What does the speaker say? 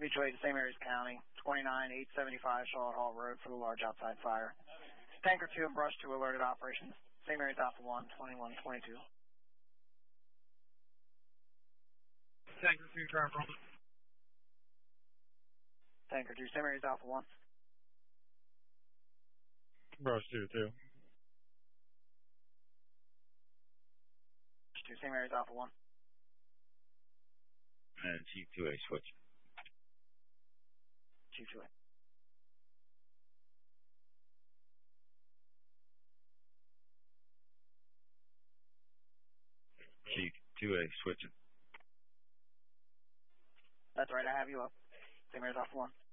Mutual aid to St. Mary's County, 29875 Charlotte Hall Road for the large outside fire. Tanker 2 and Brush 2 alerted operations. St. Mary's Alpha 1, 2122. Tanker 2, drive Roman. Tanker 2, St. Mary's Alpha 1. Brush 2, 2, St. Mary's Alpha 1. And Chief 2A, switch. Chief 2A. Chief 2A, switching. That's right, I have you up. St. Mary's Alpha 1.